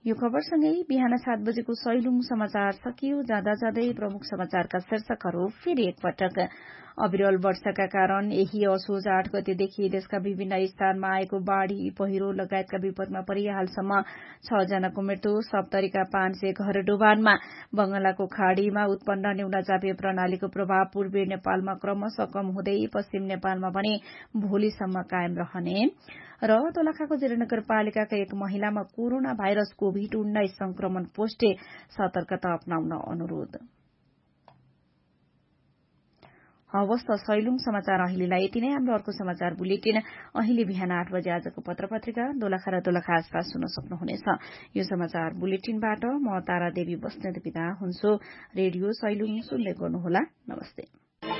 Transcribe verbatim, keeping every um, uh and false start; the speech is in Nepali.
यो खबरसँगै बिहान सात बजेको सैलुङ समाचार सकियो। जाँदा जाँदै प्रमुख समाचारका शीर्षकहरू फेरि एकपटक। अविरल वर्षाका कारण यही असोज आठ गतेदेखि देशका विभिन्न स्थानमा आएको बाढ़ी पहिरो लगायतका विपदमा परि हालसम्म छ जनाको मृत्यु। सप्तरीका पाँच सय घर डुबानमा। बंगालाको खाड़ीमा उत्पन्न न्यूनचापीय प्रणालीको प्रभाव पूर्वी नेपालमा क्रमशः कम हुँदै पश्चिम नेपालमा भने भोलिसम्म कायम रहने। र दोलखाको जिल्लानगरपालिकाका एक महिलामा कोरोना भाइरस कोभिड उन्नाइस संक्रमण पुष्टि, सतर्कता अपनाउन अनुरोध। हवस् त सैलुङ समाचार अहिलेलाई यति नै। हाम्रो अर्को समाचार बुलेटिन अहिले बिहान आठ बजे आजको पत्र पत्रिका दोलखा र दोलखा आसपास सुन्न सक्नुहुनेछ। यो समाचार बुलेटिनबाट म तारा देवी बस्नेत बिदा हुन्छु। रेडियो सैलुङ सुन्दै गर्नुहोला। नमस्ते।